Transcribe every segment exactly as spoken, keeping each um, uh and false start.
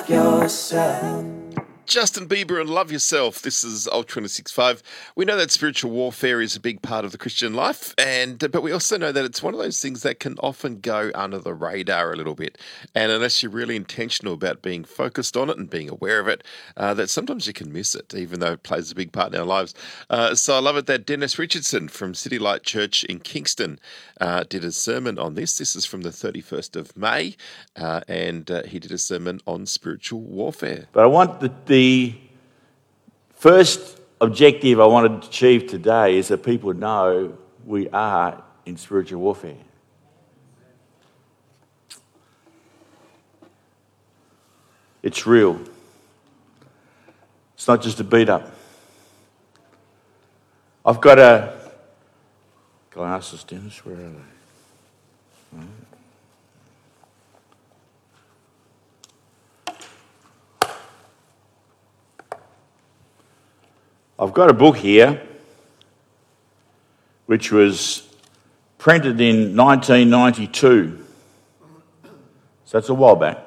love yourself. Justin Bieber and Love Yourself. This is Ultra ninety-six point five. We know that spiritual warfare is a big part of the Christian life, and but we also know that it's one of those things that can often go under the radar a little bit. And unless you're really intentional about being focused on it and being aware of it, uh, that sometimes you can miss it, even though it plays a big part in our lives. Uh, so I love it that Dennis Richardson from City Light Church in Kingston uh, did a sermon on this. This is from the thirty-first of May, uh, and uh, he did a sermon on spiritual warfare. But I want the, the first objective I wanted to achieve today is that people know we are in spiritual warfare. It's real. It's not just a beat up. I've got a glasses, Dennis, where are they? Right. I've got a book here which was printed in nineteen ninety-two. So it's a while back.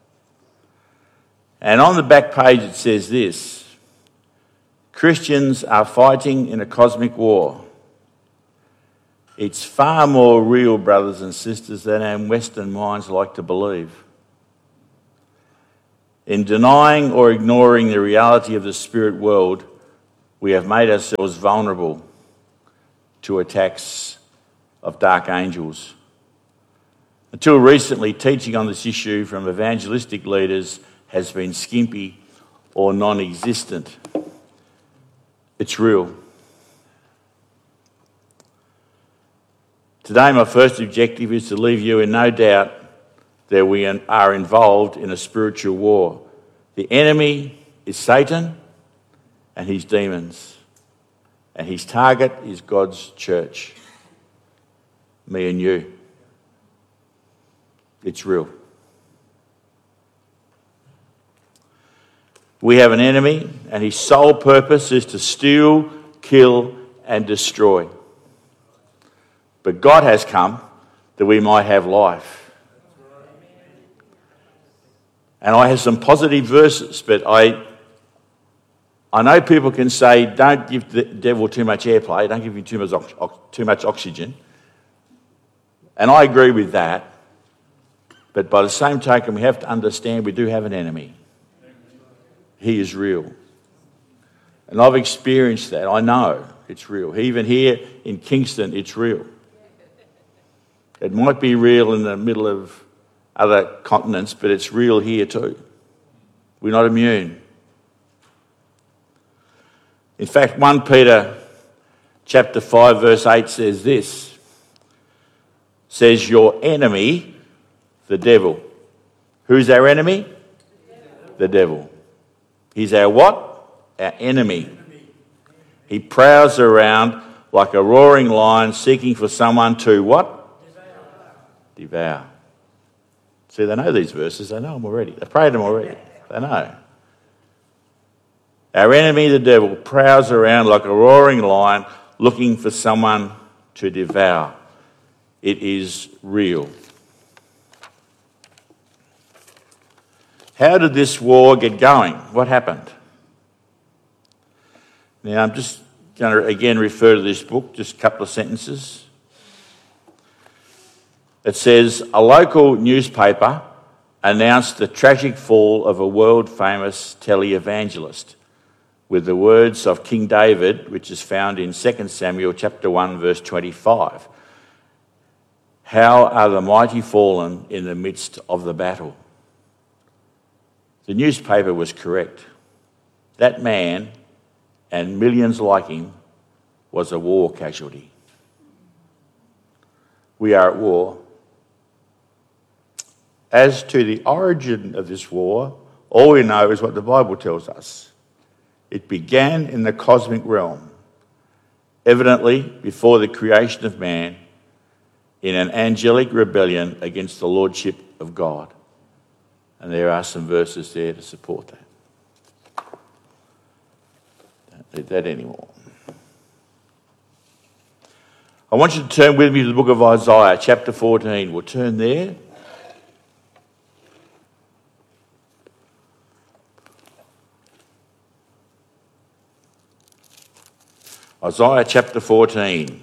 And on the back page it says this: Christians are fighting in a cosmic war. It's far more real, brothers and sisters, than our Western minds like to believe. In denying or ignoring the reality of the spirit world, we have made ourselves vulnerable to attacks of dark angels. Until recently, teaching on this issue from evangelistic leaders has been skimpy or non-existent. It's real. Today, my first objective is to leave you in no doubt that we are involved in a spiritual war. The enemy is Satan and his demons, and his target is God's church, me and you. It's real. We have an enemy, and his sole purpose is to steal, kill, and destroy. But God has come that we might have life. And I have some positive verses, but I I know people can say, don't give the devil too much airplay, don't give him too much, ox- too much oxygen. And I agree with that. But by the same token, we have to understand we do have an enemy. He is real. And I've experienced that. I know it's real. Even here in Kingston, it's real. It might be real in the middle of other continents, but it's real here too. We're not immune. In fact, First Peter chapter five verse eight says this, says your enemy, the devil. Who's our enemy? The devil. The devil. He's our what? Our enemy. He prowls around like a roaring lion seeking for someone to what? Devour. Devour. See, they know these verses. They know them already. They've prayed them already. They know. Our enemy, the devil, prowls around like a roaring lion looking for someone to devour. It is real. How did this war get going? What happened? Now, I'm just going to again refer to this book, just a couple of sentences. It says, a local newspaper announced the tragic fall of a world-famous televangelist with the words of King David, which is found in Second Samuel chapter one, verse twenty-five. How are the mighty fallen in the midst of the battle? The newspaper was correct. That man, and millions like him, was a war casualty. We are at war. As to the origin of this war, all we know is what the Bible tells us. It began in the cosmic realm, evidently before the creation of man, in an angelic rebellion against the lordship of God. And there are some verses there to support that. Don't need that anymore. I want you to turn with me to the book of Isaiah, chapter fourteen. We'll turn there. Isaiah chapter fourteen.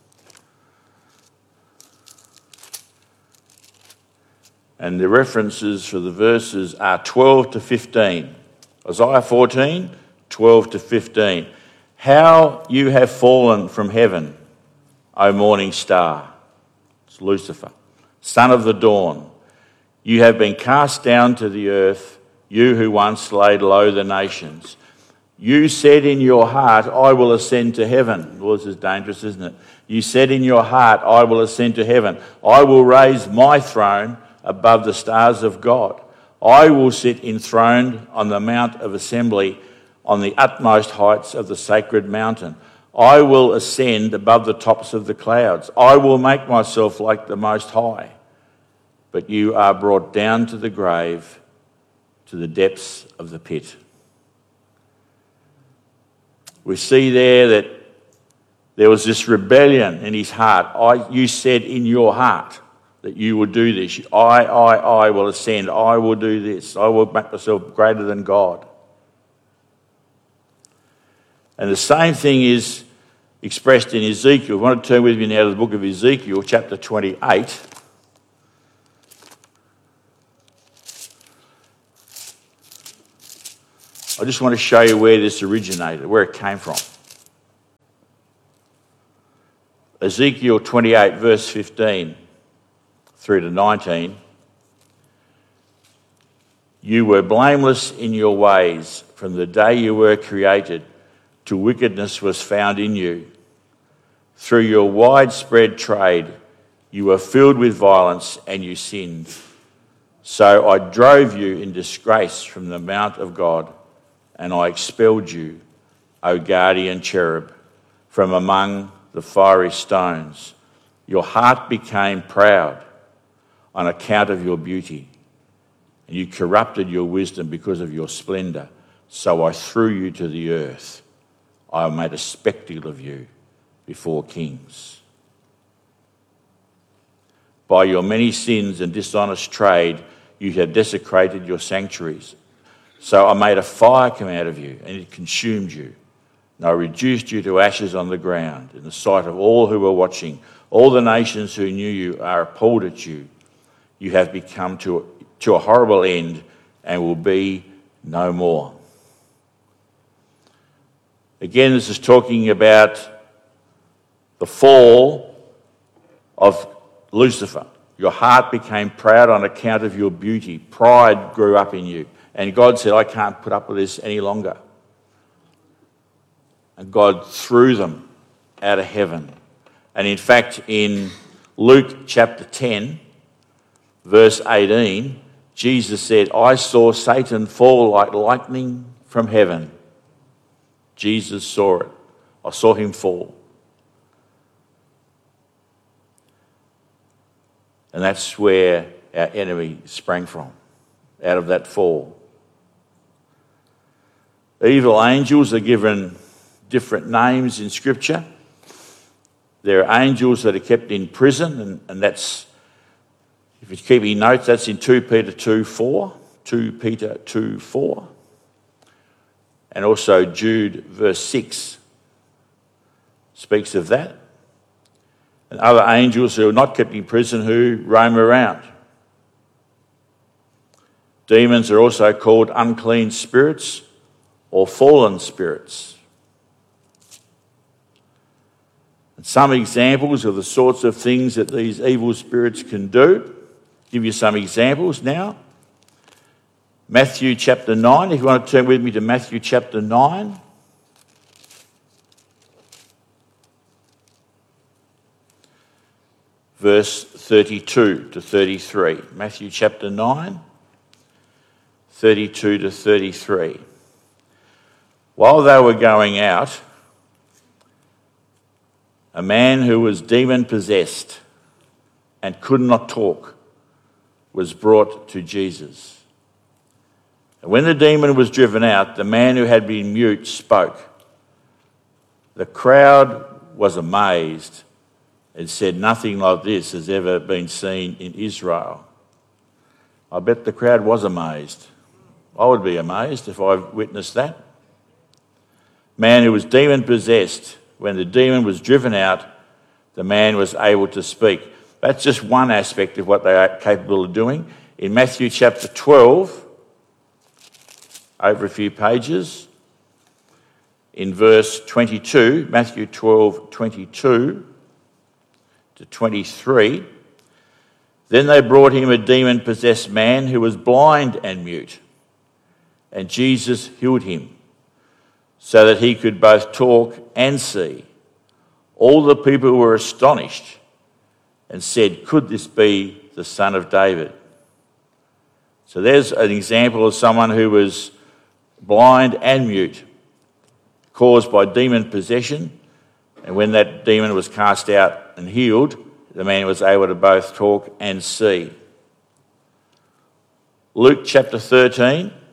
And the references for the verses are twelve to fifteen. Isaiah fourteen, twelve to fifteen. How you have fallen from heaven, O morning star. It's Lucifer, son of the dawn. You have been cast down to the earth, you who once laid low the nations. You said in your heart, I will ascend to heaven. Well, this is dangerous, isn't it? You said in your heart, I will ascend to heaven. I will raise my throne above the stars of God. I will sit enthroned on the mount of assembly, on the utmost heights of the sacred mountain. I will ascend above the tops of the clouds. I will make myself like the Most High. But you are brought down to the grave, to the depths of the pit. We see there that there was this rebellion in his heart. I, you said in your heart that you would do this. I, I, I will ascend. I will do this. I will make myself greater than God. And the same thing is expressed in Ezekiel. I want to turn with me now to the book of Ezekiel, chapter twenty-eight. I just want to show you where this originated, where it came from. Ezekiel twenty-eight, verse fifteen through to nineteen. You were blameless in your ways from the day you were created, till wickedness was found in you. Through your widespread trade, you were filled with violence and you sinned. So I drove you in disgrace from the mount of God, and I expelled you, O guardian cherub, from among the fiery stones. Your heart became proud on account of your beauty, and you corrupted your wisdom because of your splendour. So I threw you to the earth. I made a spectacle of you before kings. By your many sins and dishonest trade, you have desecrated your sanctuaries. So I made a fire come out of you, and it consumed you. And I reduced you to ashes on the ground in the sight of all who were watching. All the nations who knew you are appalled at you. You have become to, to a horrible end and will be no more. Again, this is talking about the fall of Lucifer. Your heart became proud on account of your beauty. Pride grew up in you. And God said, I can't put up with this any longer. And God threw them out of heaven. And in fact, in Luke chapter ten, verse eighteen, Jesus said, I saw Satan fall like lightning from heaven. Jesus saw it. I saw him fall. And that's where our enemy sprang from, out of that fall. Evil angels are given different names in Scripture. There are angels that are kept in prison, and, and that's, if you're keeping notes, that's in two Peter two four, two Peter two four. And also Jude verse six speaks of that. And other angels who are not kept in prison who roam around. Demons are also called unclean spirits or fallen spirits. And some examples of the sorts of things that these evil spirits can do. Give you some examples now. Matthew chapter nine, if you want to turn with me to Matthew chapter nine. Verse thirty-two to thirty-three. Matthew chapter nine, thirty-two to thirty-three. While they were going out, a man who was demon-possessed and could not talk was brought to Jesus. And when the demon was driven out, the man who had been mute spoke. The crowd was amazed and said, nothing like this has ever been seen in Israel. I bet the crowd was amazed. I would be amazed if I witnessed that. Man who was demon-possessed when the demon was driven out, the man was able to speak. That's just one aspect of what they are capable of doing. In Matthew chapter twelve, over a few pages, in verse twenty-two, Matthew twelve, twenty-two to twenty-three, then they brought him a demon-possessed man who was blind and mute, and Jesus healed him, so that he could both talk and see. All the people were astonished and said, "Could this be the Son of David?" So there's an example of someone who was blind and mute, caused by demon possession, and when that demon was cast out and healed, the man was able to both talk and see. Luke chapter thirteen.